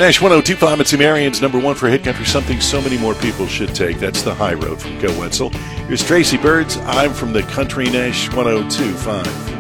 Nash 102.5, it's Marion's number one for hit country, something so many more people should take. That's The High Road from Go Wetzel. Here's Tracy Birds. I'm from the Country Nash 102.5.